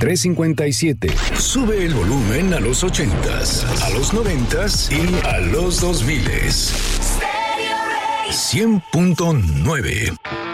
5357. Sube el volumen a los 80s, a los 90s y a los 2000s. 100.9.